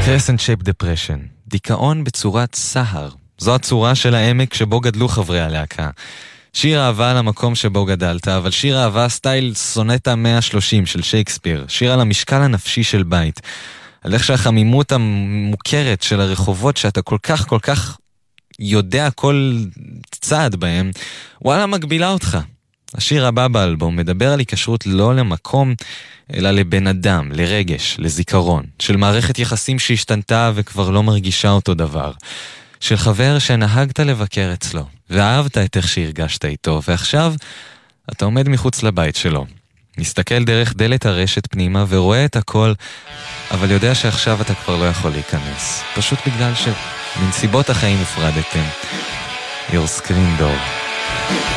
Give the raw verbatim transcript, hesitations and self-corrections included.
Crescent Shape Depression, דיכאון בצורת סהר. זו הצורה של העמק שבו גדלו חברי הלהקה. שיר אהבה על המקום שבו גדלת, אבל שיר אהבה סטייל סונטה מאה ושלושים של שייקספיר. שיר על המשקל הנפשי של בית. על איך שהחמימות המוכרת של הרחובות שאתה כל כך כל כך יודע כל צעד בהם, וואלה מגבילה אותך. השיר הבא באלבום מדבר על היקשרות לא למקום, אלא לבן אדם, לרגש, לזיכרון, של מערכת יחסים שהשתנתה וכבר לא מרגישה אותו דבר, של חבר שנהגת לבקר אצלו, ואהבת את איך שהרגשת איתו, ועכשיו אתה עומד מחוץ לבית שלו, מסתכל דרך דלת הרשת פנימה ורואה את הכל, אבל יודע שעכשיו אתה כבר לא יכול להיכנס, פשוט בגלל שמנסיבות החיים הפרדתם. Your screen door.